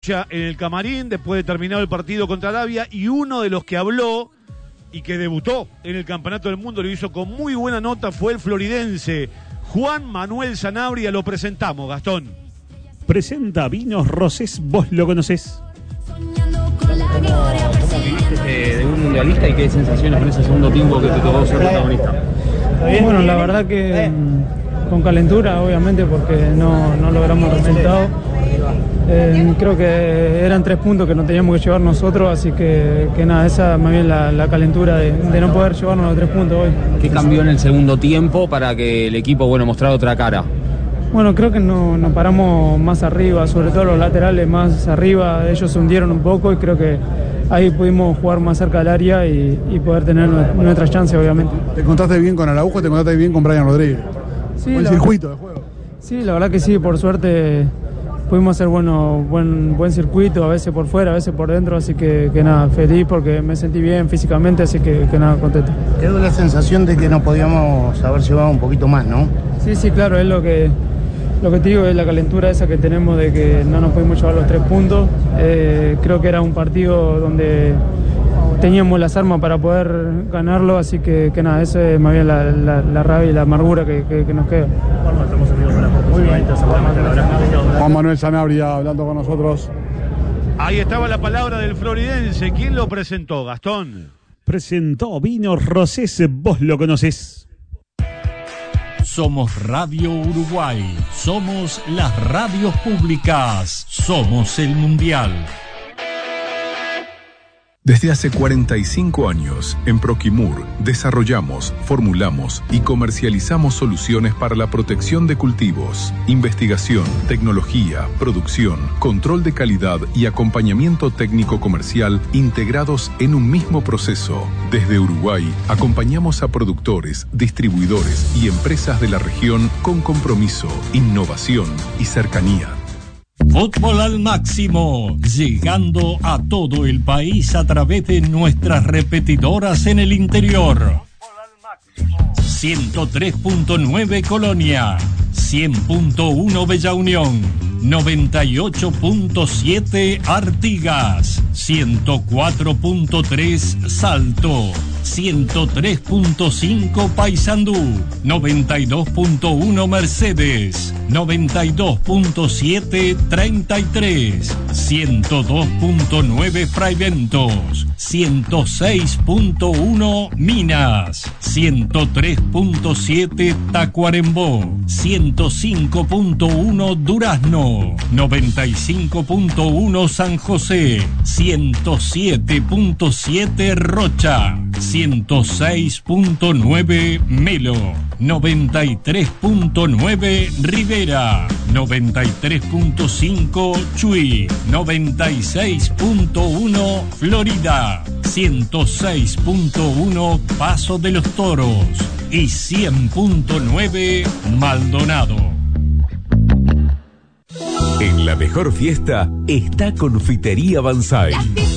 Rocha en el camarín después de terminar el partido contra Arabia, y uno de los que habló y que debutó en el Campeonato del Mundo, lo hizo con muy buena nota, fue el floridense Juan Manuel Sanabria. Lo presentamos, Gastón. Presenta Vinos Rosés, vos lo conocés. ¿Cómo viviste de un mundialista y qué sensaciones con ese segundo tiempo que te tocó ser protagonista? Bueno, la verdad que con calentura, obviamente, porque no logramos el resultado. Creo que eran 3 puntos que nos teníamos que llevar nosotros, así que nada, esa más bien la calentura de no poder llevarnos los 3 puntos hoy. ¿Qué cambió en el segundo tiempo para que el equipo, mostrara otra cara? Bueno, creo que nos paramos más arriba, sobre todo los laterales más arriba, ellos se hundieron un poco y creo que ahí pudimos jugar más cerca del área y poder tener nuestras chances, obviamente. ¿Te encontraste bien con Araujo, te encontraste bien con Brian Rodríguez? Sí, buen circuito de juego. Sí, la verdad que sí, por suerte pudimos hacer buen circuito, a veces por fuera, a veces por dentro, así que nada, feliz porque me sentí bien físicamente, así que nada, contento. Quedó la sensación de que no podíamos haber llevado un poquito más, ¿no? Sí, claro, es lo que te digo, es la calentura esa que tenemos de que no nos pudimos llevar los 3 puntos. Creo que era un partido donde teníamos las armas para poder ganarlo, así que nada, eso es más bien la rabia y la amargura que nos queda. Muy bien. Juan Manuel Sanabria hablando con nosotros. Ahí estaba la palabra del floridense. ¿Quién lo presentó, Gastón? Presentó Vinos Rosés, vos lo conocés. Somos Radio Uruguay, somos las radios públicas, somos el Mundial. Desde hace 45 años, en Proquimur, desarrollamos, formulamos y comercializamos soluciones para la protección de cultivos, investigación, tecnología, producción, control de calidad y acompañamiento técnico comercial integrados en un mismo proceso. Desde Uruguay, acompañamos a productores, distribuidores y empresas de la región con compromiso, innovación y cercanía. Fútbol al máximo, llegando a todo el país a través de nuestras repetidoras en el interior. 103.9 Colonia, 100.1 Bella Unión, 98.7 Artigas, 104.3 Salto, 103.5 Paysandú, 92.1 Mercedes, 92.7 33, 102.9 Fraiventos, 106.1 Minas, 103.7 Tacuarembó, 105.1 Durazno, 95.1 San José, 107.7 Rocha, 106.9 Melo, 93.9 Rivera, 93.5 Chuy, 96.1 Florida, 106.1 Paso de los Toros y 100.9 Maldonado. En la mejor fiesta está Confitería Banzai.